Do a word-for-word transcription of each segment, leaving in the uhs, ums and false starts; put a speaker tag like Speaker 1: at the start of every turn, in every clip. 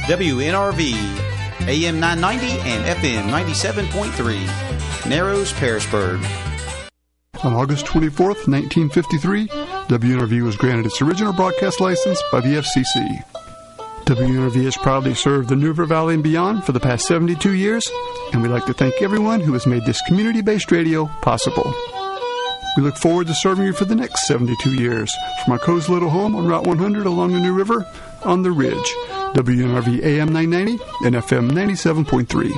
Speaker 1: W N R V, A M nine ninety and F M ninety-seven point three, Narrows, Pearisburg.
Speaker 2: On August twenty-fourth, nineteen fifty-three, W N R V was granted its original broadcast license by the F C C. W N R V has proudly served the New River Valley and beyond for the past seventy-two years, and we'd like to thank everyone who has made this community-based radio possible. We look forward to serving you for the next seventy-two years from our cozy little home on Route one hundred along the New River on the Ridge. W N R V A M nine ninety and F M ninety-seven point three.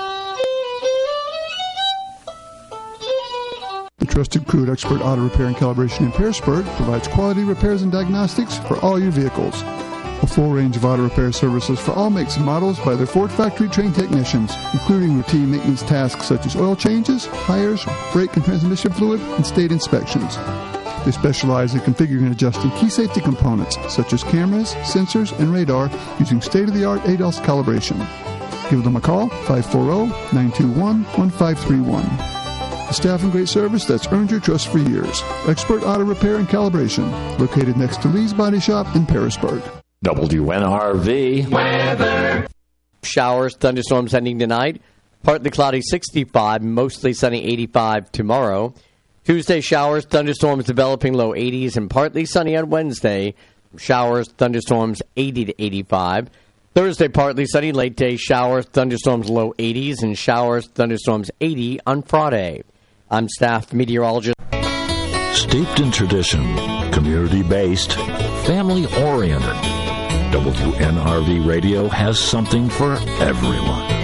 Speaker 2: The trusted crew at Expert Auto Repair and Calibration in Pearisburg provides quality repairs and diagnostics for all your vehicles. A full range of auto repair services for all makes and models by their Ford factory-trained technicians, including routine maintenance tasks such as oil changes, tires, brake and transmission fluid, and state inspections. They specialize in configuring and adjusting key safety components such as cameras, sensors, and radar using state-of-the-art A D A L S calibration. Give them a call, five four zero, nine two one, one five three one. A staff and great service that's earned your trust for years. Expert Auto Repair and Calibration, located next to Lee's Body Shop in Pearisburg.
Speaker 3: W N R V
Speaker 4: weather. Showers, thunderstorms ending tonight. Partly cloudy sixty-five, mostly sunny eighty-five tomorrow. Tuesday, showers, thunderstorms developing low eighties, and partly sunny on Wednesday. Showers, thunderstorms eighty to eighty-five. Thursday, partly sunny, late day showers, thunderstorms low eighties, and showers, thunderstorms eighty on Friday. I'm staff meteorologist.
Speaker 3: Steeped in tradition, community-based, family-oriented, W N R V Radio has something for everyone.